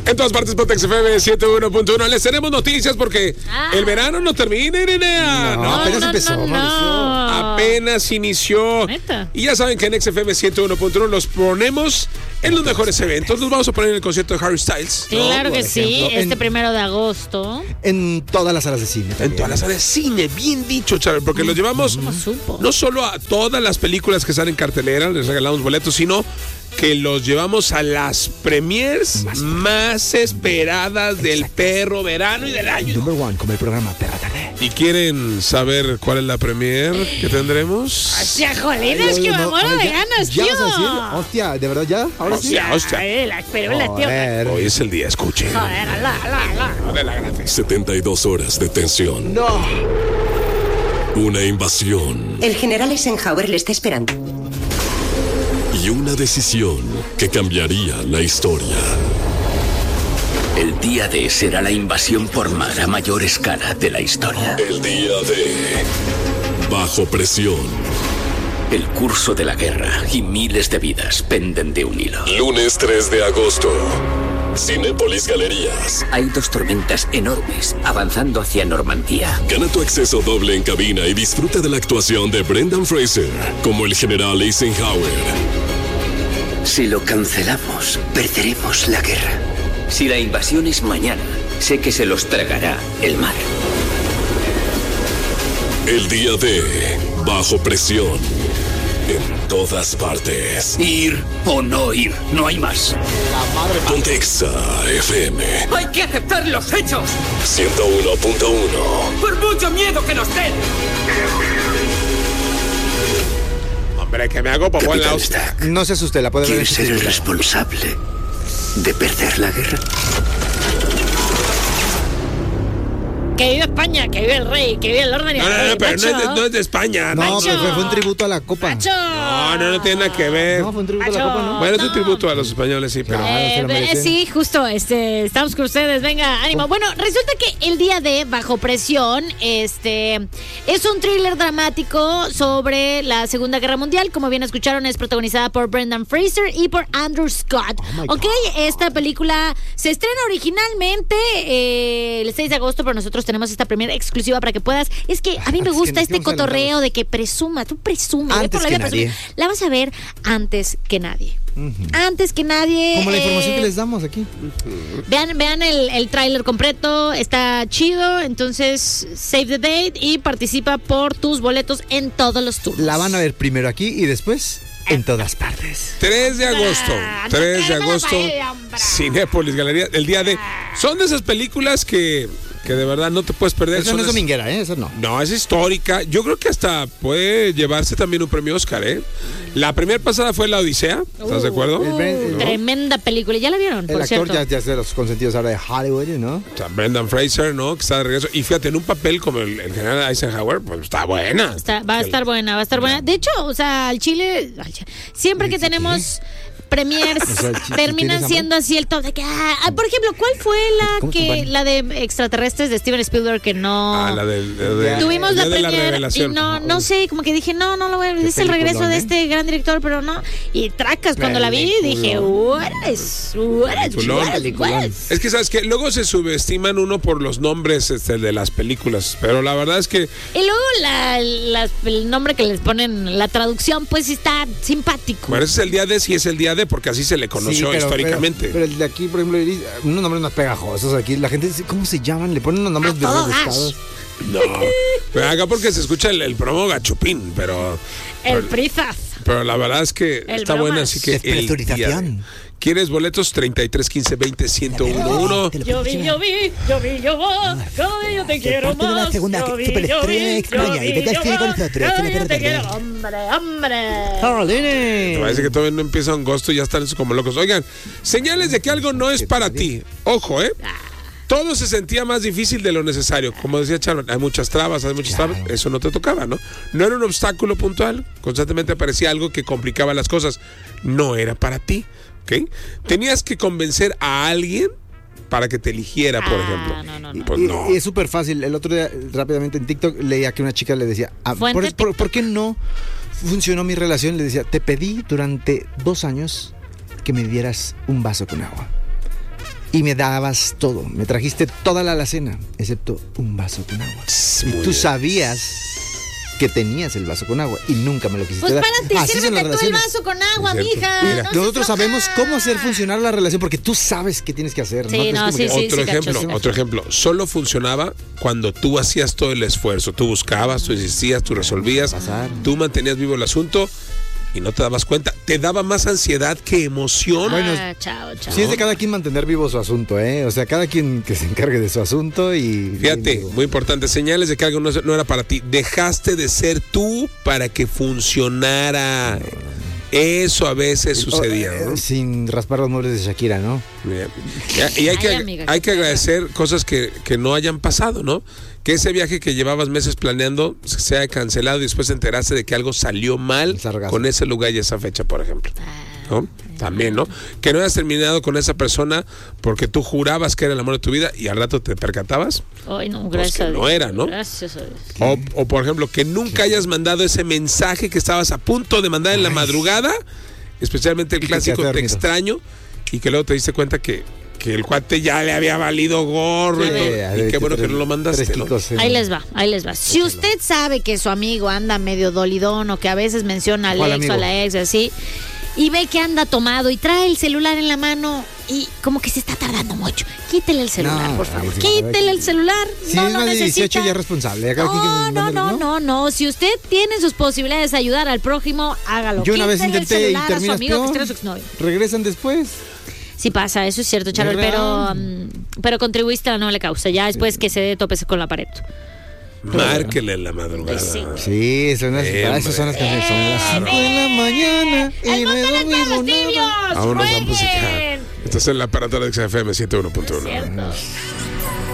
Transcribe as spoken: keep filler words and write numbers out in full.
En todas partes, Pontex F M ciento uno punto uno. Les tenemos noticias porque ah. el verano no termina, Irenea. No, no, apenas no, empezó. No, no. Apenas inició. ¿Neta? Y ya saben que en X F M ciento uno punto uno los ponemos en los mejores eventos. Los vamos a poner en el concierto de Harry Styles. Claro ¿no? que sí, este en, primero de agosto. En todas las salas de cine. También. En todas las salas de cine, bien dicho, Chávez, porque los llevamos no solo a todas las películas que salen en cartelera, les regalamos boletos, sino que los llevamos a las premiers más, más esperadas Exacto. del perro verano y del año. Number one, como el programa Perra Tarde. ¿Y quieren saber cuál es la premier que tendremos? ¡Hostia, jolines, que me no, muero de ganas, ¿Ya tío! vas a decir? Hostia, ¿de verdad ya? ¿Ahora hostia, sí? hostia. Ay, la espero, la tío. Hoy es el día, escuchen. Joder, la, la, la. la setenta y dos horas de tensión. No. Una invasión. El general Eisenhower le está esperando. Y una decisión que cambiaría la historia. El día D será la invasión por mar a mayor escala de la historia. El día D. Bajo presión. El curso de la guerra y miles de vidas penden de un hilo. Lunes tres de agosto. Cinépolis Galerías. Hay dos tormentas enormes avanzando hacia Normandía. Gana tu acceso doble en cabina y disfruta de la actuación de Brendan Fraser como el general Eisenhower. Si lo cancelamos, perderemos la guerra. Si la invasión es mañana, sé que se los tragará el mar. El día D. Bajo presión. En todas partes. Ir o no ir, no hay más. Pontex F M. Hay que aceptar los hechos. ciento uno punto uno. Por mucho miedo que nos den. Hombre, que me hago popó en la hostia. No se asuste, la puede ver. ¿Quién ser el responsable de perder la guerra? Que vive España, que vive el rey, que vive el orden y el No, no, no, rey, pero no es, de, macho. no es de España. No, Macho. pero fue, fue un tributo a la Copa. Macho. No, no, no tiene nada que ver. No, fue un tributo Macho. a la Copa, ¿no? Bueno, no. es un tributo a los españoles, sí, pero... Claro, se lo Eh, merece. sí, justo, este, estamos con ustedes, venga, ánimo. Bueno, resulta que el día de Bajo Presión, este, es un thriller dramático sobre la Segunda Guerra Mundial. Como bien escucharon, es protagonizada por Brendan Fraser y por Andrew Scott. Oh ok, esta película se estrena originalmente eh, el seis de agosto, pero nosotros tenemos esta primera exclusiva para que puedas. Es que a mí me Antes gusta que este nos quedemos cotorreo de que presuma, tú presume. Antes por la que vida, presume. nadie. La vas a ver antes que nadie. Uh-huh. Antes que nadie. Como la información eh, que les damos aquí. Vean, vean el, el tráiler completo, está chido, entonces save the date y participa por tus boletos en todos los turnos. La van a ver primero aquí y después en todas partes. tres de agosto, Ah, no tres de quiero agosto, paella, hombre. Cinépolis Galería, el día de... Son de esas películas que, que de verdad no te puedes perder. Esa Son no es es- dominguera, ¿eh? Esa no. No, es histórica. Yo creo que hasta puede llevarse también un premio Oscar, ¿eh? La primera pasada fue La Odisea, ¿estás de acuerdo? El Bren- Uh, ¿no? Tremenda película, ¿ya la vieron? El Por actor cierto. ya, ya es de los consentidos ahora de Hollywood, ¿no? O sea, Brendan Fraser, ¿no? Que está de regreso. Y fíjate, en un papel como el, el general Eisenhower, pues está buena. Está- va a estar buena, va a estar buena. De hecho, o sea, al Chile, al Chile, siempre que tenemos premiers, O sea, el Chile, terminan ¿tienes siendo así el top de que, ah, ah, por ejemplo, ¿cuál fue la ¿Cómo se que llaman? la de extraterrestres de Steven Spielberg que no Ah, la del... de, de- tuvimos la de la premier y revelación. no, no sé, como que dije, no, no lo voy a ver, es el regreso peliculón, de ¿eh? este gran director, pero no. Y tracas, cuando la vi, dije, what is, what is, Peliculón. what is, what is? Es que, ¿sabes qué? Luego se subestiman uno por los nombres este, de las películas, pero la verdad es que... Y luego la, las- el nombre que les ponen, la traducción, pues sí está simpático. Bueno, ese es el día de, sí es el día de, porque así se le conoció Sí, pero- históricamente. Pero, pero el de aquí, por ejemplo, Iris, unos nombres más pegajosos aquí. La gente dice, ¿cómo se llaman? Le ponen unos nombres A de todo rebuscados. No, pero acá porque se escucha el, el promo gachupín, pero... El pero, Prizas. pero la verdad es que El está bromas. buena, así que... el día de- Despresurización. ¿Quieres boletos? treinta y tres, quince, veinte, ciento uno. Yo vi, yo vi, yo vi, yo va, cada día te quiero parte de la más. segunda Yo vi, super yo estrella vi, extraña yo y vi, vete al yo cine con va, nosotros, cada cine día para te perder. quiero, hombre, hombre. ¡Carolines! Parece que todavía no empieza agosto y ya están como locos. Oigan, señales de que algo no es para ti. Ojo, ¿eh? Todo se sentía más difícil de lo necesario. Como decía Charlotte, hay muchas trabas, hay muchas trabas. Eso no te tocaba, ¿no? No era un obstáculo puntual. Constantemente aparecía algo que complicaba las cosas. No era para ti, ¿ok? Tenías que convencer a alguien para que te eligiera, por Ah, ejemplo. no, no, Y no. pues Y, no. y es súper fácil. El otro día, rápidamente en TikTok, leía que una chica le decía, ah, Fuente ¿por, por, TikTok. por qué no funcionó mi relación? Le decía, te pedí durante dos años que me dieras un vaso con agua. y me dabas todo. Me trajiste toda la alacena, excepto un vaso con agua. Tss, Y muy tú bien. sabías que tenías el vaso con agua y nunca me lo quisiste Pues dar. párate, Así son sírvete las tú el relaciones. vaso con agua, Es cierto. mija. Mira, no seas nosotros floja. sabemos cómo hacer funcionar la relación porque tú sabes qué tienes que hacer. Sí, Es no, como sí, que- sí. Otro ejemplo, cacho, sí. otro ejemplo. Solo funcionaba cuando tú hacías todo el esfuerzo. Tú buscabas, tú insistías, tú resolvías, Pasar. tú mantenías vivo el asunto y no te dabas cuenta. Te daba más ansiedad que emoción. Bueno, Ah, chao, chao. Sí, es de cada quien mantener vivo su asunto, ¿eh? O sea, cada quien que se encargue de su asunto y... Fíjate, y- muy importante, señales de que algo no, no era para ti. Dejaste de ser tú para que funcionara. Eso a veces sucedía, Oh, ¿no? eh, Sin raspar los muebles de Shakira, ¿no? Bien. Y, y hay, que, Ay, amiga, hay qué que perra. agradecer cosas que, que no hayan pasado, ¿no? Que ese viaje que llevabas meses planeando se haya cancelado y después te enteraste de que algo salió mal El sargazo. con ese lugar y esa fecha, por ejemplo. ¿No? También, ¿no? Que no hayas terminado con esa persona porque tú jurabas que era el amor de tu vida y al rato te percatabas. Ay, no, Pues gracias que a Dios. no era, ¿no? Gracias a Dios. O, o, por ejemplo, que nunca hayas mandado ese mensaje que estabas a punto de mandar en la madrugada, especialmente el Y te clásico quedaste te dormido. extraño, y que luego te diste cuenta que, que el cuate ya le había valido gorro y, Ya todo, ves. y qué bueno que no lo mandaste, Tres ¿no? ticos en- Ahí les va, ahí les va. Si usted sabe que su amigo anda medio dolidón o que a veces menciona al ¿Cuál ex o a amigo? la ex así, y ve que anda tomado y trae el celular en la mano y como que se está tardando mucho, quítele el celular, No, por favor. sí, Quítele el celular, Si no es lo más de necesita. dieciocho ya es responsable. Ya cada quien que No, no, mande- no, no, no. Si usted tiene sus posibilidades de ayudar al prójimo, hágalo. Yo una vez Quítele el intenté y celular a su terminas amigo que esté peor. a su exnovio. Regresan después. Sí pasa, eso es cierto, Charol, pero, ¿Verdad? um, pero contribuiste a la noble causa. Ya después que se dé topes con la pared. Márquele en la madrugada. Pues sí. Sí, son las, Eh, para eso son las canciones. Son las cinco de la mañana y ¡El no he mundo de dormido los nada. tibios! Vámonos a ¡Jueguen! música. Estás en la aparatura de X F M ciento uno punto uno. Cierto.